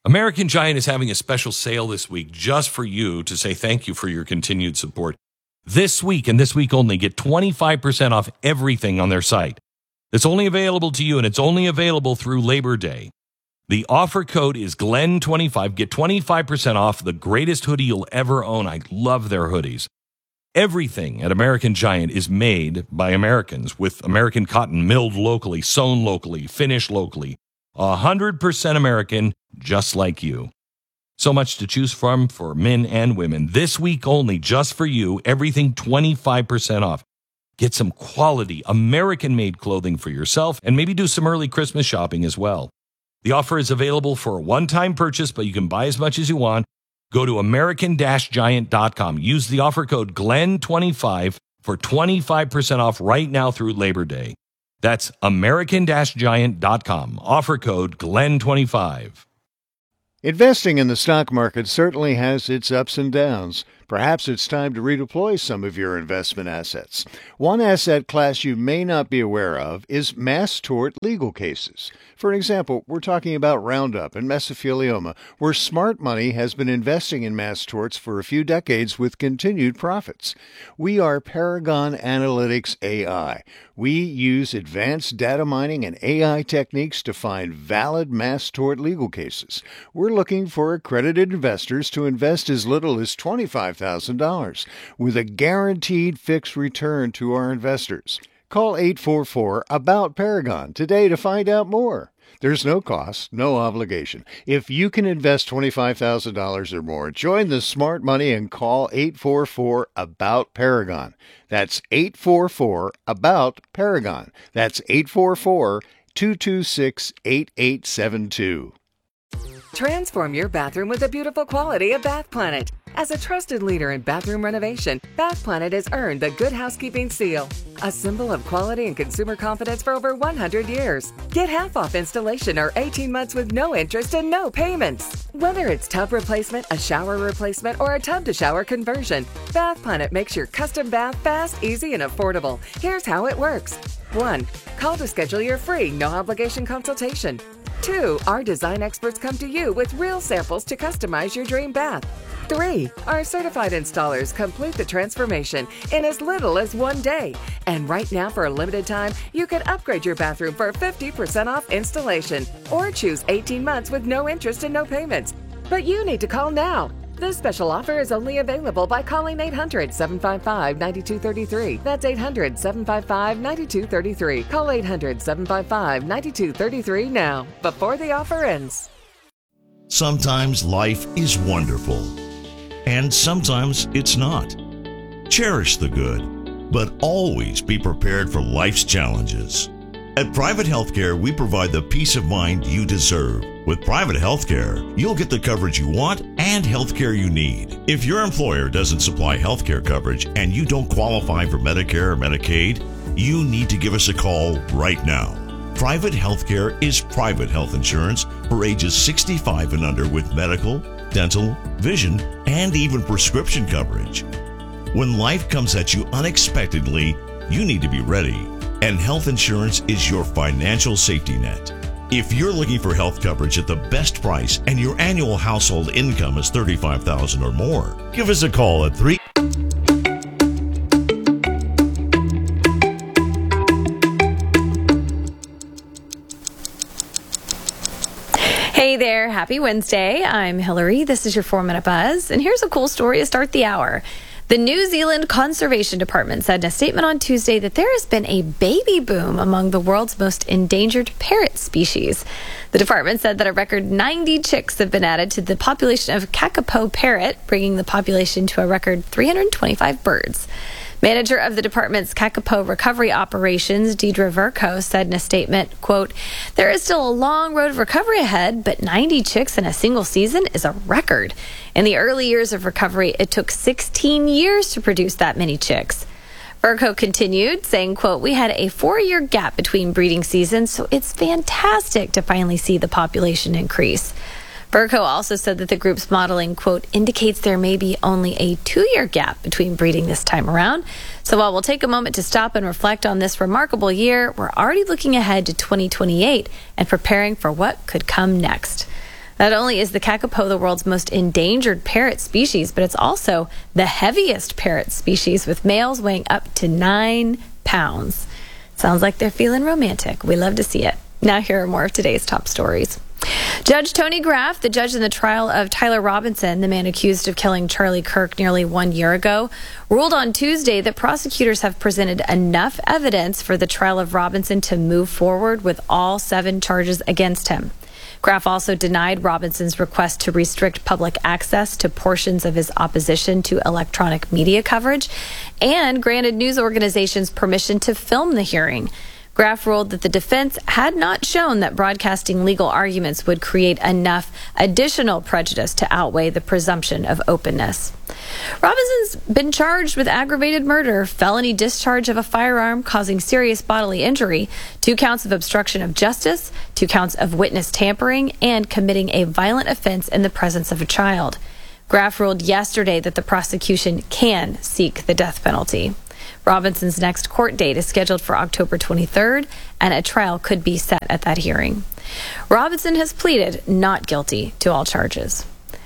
American Giant is having a special sale this week just for you to say thank you for your continued support. This week and this week only, get 25% off everything on their site. It's only available to you, and it's only available through Labor Day. The offer code is GLEN25. Get 25% off the greatest hoodie you'll ever own. I love their hoodies. Everything at American Giant is made by Americans with American cotton milled locally, sewn locally, finished locally. 100% American, just like you. So much to choose from for men and women. This week only, just for you, everything 25% off. Get some quality American-made clothing for yourself and maybe do some early Christmas shopping as well. The offer is available for a one-time purchase, but you can buy as much as you want. Go to American-Giant.com. Use the offer code GLEN25 for 25% off right now through Labor Day. That's American-Giant.com. Offer code GLEN25. Investing in the stock market certainly has its ups and downs. Perhaps it's time to redeploy some of your investment assets. One asset class you may not be aware of is mass tort legal cases. For example, we're talking about Roundup and mesothelioma, where smart money has been investing in mass torts for a few decades with continued profits. We are Paragon Analytics AI. We use advanced data mining and AI techniques to find valid mass tort legal cases. We're looking for accredited investors to invest as little as $25,000 with a guaranteed fixed return to our investors. Call 844-ABOUT-PARAGON today to find out more. There's no cost, no obligation. If you can invest $25,000 or more, join the smart money and call 844-ABOUT-PARAGON. That's 844-ABOUT-PARAGON. That's 844-226-8872. Transform your bathroom with the beautiful quality of Bath Planet. As a trusted leader in bathroom renovation, Bath Planet has earned the Good Housekeeping Seal, a symbol of quality and consumer confidence for over 100 years. Get half off installation or 18 months with no interest and no payments. Whether it's tub replacement, a shower replacement, or a tub-to-shower conversion, Bath Planet makes your custom bath fast, easy, and affordable. Here's how it works. 1. Call to schedule your free, no-obligation consultation. 2. Our design experts come to you with real samples to customize your dream bath. 3. Our certified installers complete the transformation in as little as 1 day. And right now, for a limited time, you can upgrade your bathroom for 50% off installation or choose 18 months with no interest and no payments. But you need to call now. This special offer is only available by calling 800-755-9233. That's 800-755-9233. Call 800-755-9233 now, before the offer ends. Sometimes life is wonderful, and sometimes it's not. Cherish the good, but always be prepared for life's challenges. At Private Healthcare, we provide the peace of mind you deserve. With Private Healthcare, you'll get the coverage you want and healthcare you need. If your employer doesn't supply healthcare coverage and you don't qualify for Medicare or Medicaid, you need to give us a call right now. Private Healthcare is private health insurance for ages 65 and under with medical, dental, vision, and even prescription coverage. When life comes at you unexpectedly, you need to be ready. And health insurance is your financial safety net. If you're looking for health coverage at the best price and your annual household income is $35,000 or more, give us a call at 3. Hey there, happy Wednesday. I'm Hillary. This is your 4-Minute Buzz. And here's a cool story to start the hour. The New Zealand Conservation Department said in a statement on Tuesday that there has been a baby boom among the world's most endangered parrot species. The department said that a record 90 chicks have been added to the population of kakapo parrot, bringing the population to a record 325 birds. Manager of the department's kakapo recovery operations, Deidre Verco, said in a statement, quote, "There is still a long road of recovery ahead, but 90 chicks in a single season is a record. In the early years of recovery, it took 16 years to produce that many chicks." Verco continued, saying, quote, "We had a 4-year gap between breeding seasons, so it's fantastic to finally see the population increase." Verco also said that the group's modeling, quote, "indicates there may be only a 2-year gap between breeding this time around. So while we'll take a moment to stop and reflect on this remarkable year, we're already looking ahead to 2028 and preparing for what could come next." Not only is the kakapo the world's most endangered parrot species, but it's also the heaviest parrot species, with males weighing up to 9 pounds. Sounds like they're feeling romantic. We love to see it. Now here are more of today's top stories. Judge Tony Graff, the judge in the trial of Tyler Robinson, the man accused of killing Charlie Kirk nearly 1 year ago, ruled on Tuesday that prosecutors have presented enough evidence for the trial of Robinson to move forward with all 7 charges against him. Graff also denied Robinson's request to restrict public access to portions of his opposition to electronic media coverage and granted news organizations permission to film the hearing. Graff ruled that the defense had not shown that broadcasting legal arguments would create enough additional prejudice to outweigh the presumption of openness. Robinson's been charged with aggravated murder, felony discharge of a firearm causing serious bodily injury, 2 counts of obstruction of justice, 2 counts of witness tampering, and committing a violent offense in the presence of a child. Graff ruled yesterday that the prosecution can seek the death penalty. Robinson's next court date is scheduled for October 23rd, and a trial could be set at that hearing. Robinson has pleaded not guilty to all charges.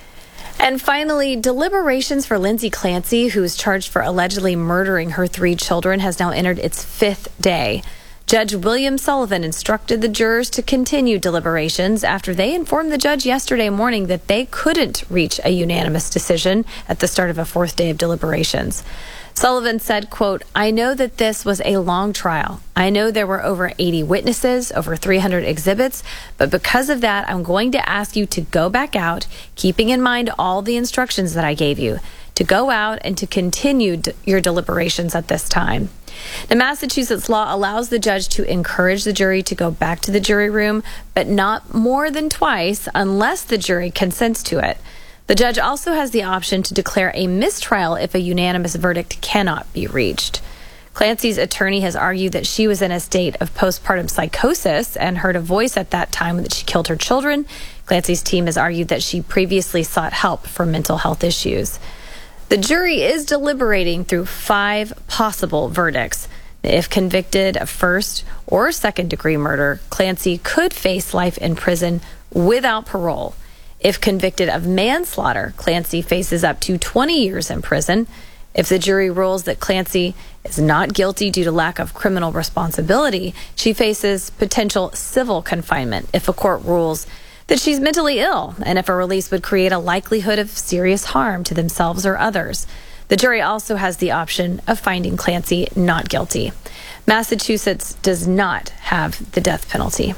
And finally, deliberations for Lindsay Clancy, who is charged for allegedly murdering her 3 children, has now entered its 5th day. Judge William Sullivan instructed the jurors to continue deliberations after they informed the judge yesterday morning that they couldn't reach a unanimous decision at the start of a 4th day of deliberations. Sullivan said, quote, "I know that this was a long trial. I know there were over 80 witnesses, over 300 exhibits, but because of that, I'm going to ask you to go back out, keeping in mind all the instructions that I gave you, to go out and to continue your deliberations at this time." Now, Massachusetts law allows the judge to encourage the jury to go back to the jury room, but not more than twice unless the jury consents to it. The judge also has the option to declare a mistrial if a unanimous verdict cannot be reached. Clancy's attorney has argued that she was in a state of postpartum psychosis and heard a voice at that time that she killed her children. Clancy's team has argued that she previously sought help for mental health issues. The jury is deliberating through 5 possible verdicts. If convicted of first or second-degree murder, Clancy could face life in prison without parole. If convicted of manslaughter, Clancy faces up to 20 years in prison. If the jury rules that Clancy is not guilty due to lack of criminal responsibility, she faces potential civil confinement if a court rules that she's mentally ill and if a release would create a likelihood of serious harm to themselves or others. The jury also has the option of finding Clancy not guilty. Massachusetts does not have the death penalty.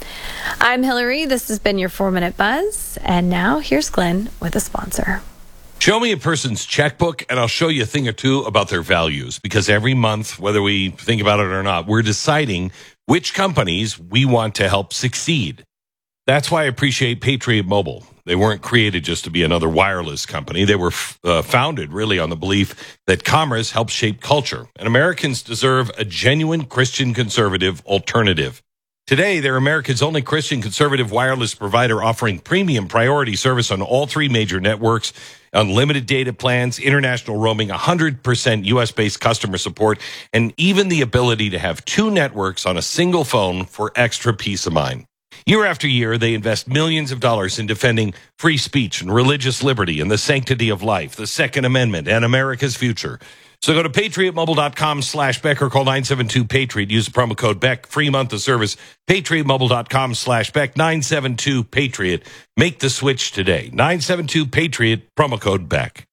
I'm Hillary. This has been your 4-Minute Buzz. And now here's Glenn with a sponsor. Show me a person's checkbook, and I'll show you a thing or two about their values. Because every month, whether we think about it or not, we're deciding which companies we want to help succeed. That's why I appreciate Patriot Mobile. They weren't created just to be another wireless company. They were founded really on the belief that commerce helps shape culture, and Americans deserve a genuine Christian conservative alternative. Today, they're America's only Christian conservative wireless provider, offering premium priority service on all 3 major networks, unlimited data plans, international roaming, 100% U.S.-based customer support, and even the ability to have 2 networks on a single phone for extra peace of mind. Year after year, they invest millions of dollars in defending free speech and religious liberty and the sanctity of life, the Second Amendment, and America's future. So go to patriotmobile.com/Beck or call 972-PATRIOT. Use the promo code Beck. Free month of service. patriotmobile.com/Beck. 972-PATRIOT. Make the switch today. 972-PATRIOT. Promo code Beck.